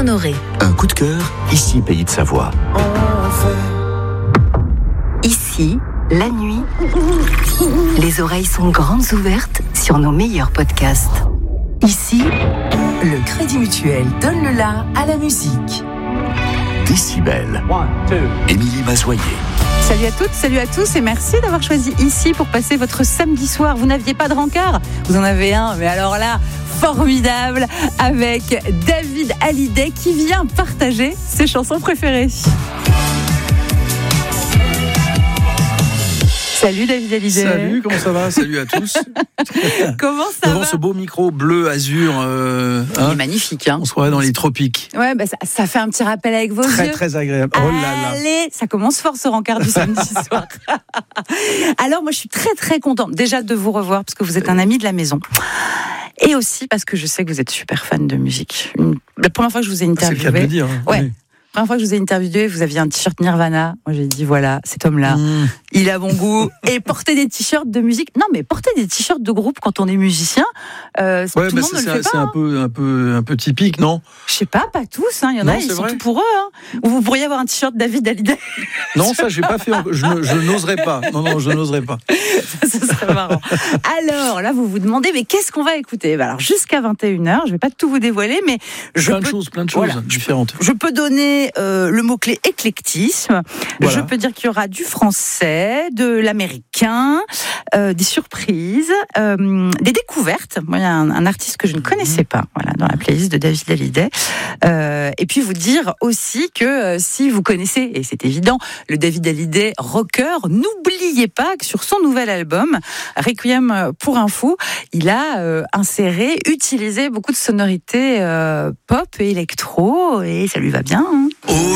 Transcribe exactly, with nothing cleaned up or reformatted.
Honoré. Un coup de cœur, ici Pays de Savoie. Ici, la nuit, les oreilles sont grandes ouvertes sur nos meilleurs podcasts. Ici, le Crédit Mutuel donne le la à la musique. Décibel. Émilie Mazoyer. Salut à toutes, salut à tous et merci d'avoir choisi ici pour passer votre samedi soir. Vous n'aviez pas de rencard ? Vous en avez un, mais alors là, formidable, avec David Hallyday qui vient partager ses chansons préférées. Salut David Hallyday. Salut, comment ça va ? Salut à tous. Comment ça Devant va ? ce beau micro bleu azur, euh, Il hein, est magnifique, hein. on se croirait dans les tropiques. Ouais, bah ça, ça fait un petit rappel avec vos Très yeux. très agréable. Oh là là. Allez, ça commence fort ce rencard du samedi soir. Alors moi je suis très très contente déjà de vous revoir parce que vous êtes un ami de la maison. Et aussi parce que je sais que vous êtes super fan de musique. La première fois que je vous ai C'est le cas de interviewé, le dire. hein. Ouais. Oui. la première fois que je vous ai interviewé, vous aviez un t-shirt Nirvana. Moi j'ai dit voilà, cet homme-là, Mmh. il a bon goût. Et porter des t-shirts de musique, non mais porter des t-shirts de groupe quand on est musicien, euh, Ouais, tout bah le monde c'est, ne le c'est, fait pas. c'est hein. un peu, un peu, un peu typique, non ? Je sais pas, pas tous. Hein. Il y en Non, a, ils c'est sont vrai. tout pour eux. Hein. Ou vous pourriez avoir un t-shirt David Hallyday. Non, ça j'ai pas fait. encore. Je, ne- je n'oserais pas. Non, non, je n'oserais pas. Ce serait marrant. Alors là, vous vous demandez, mais qu'est-ce qu'on va écouter ? Alors jusqu'à vingt et une heures, je vais pas tout vous dévoiler, mais je Plein de peux, choses, plein de choses voilà. différentes. je peux donner euh, le mot-clé éclectisme. Voilà. Je peux dire qu'il y aura du français, de l'américain, euh, des surprises, euh, des découvertes. Moi, il y a un, un artiste que je ne connaissais pas, voilà, dans la playlist de David Hallyday. Euh, et puis vous dire aussi que euh, si vous connaissez, et c'est évident, le David Hallyday rocker, n'oubliez pas que sur son nouvel album, Requiem pour un fou, il a euh, inséré, utilisé beaucoup de sonorités euh, pop et électro, et ça lui va bien. Hein. Oh